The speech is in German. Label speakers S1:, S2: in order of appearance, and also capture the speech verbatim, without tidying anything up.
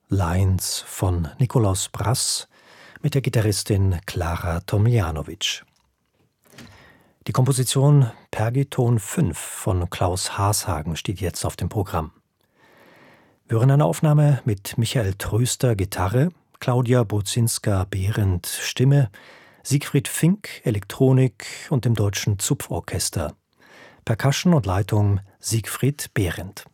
S1: Lines von Nikolaus Brass mit der Gitarristin Klara Tomljanovic. Die Komposition Pergiton fünf von Klaus Haashagen steht jetzt auf dem Programm. Wir hören eine Aufnahme mit Michael Tröster Gitarre, Claudia Bozinska-Behrendt Stimme, Siegfried Fink Elektronik und dem Deutschen Zupforchester. Percussion und Leitung Siegfried Behrendt.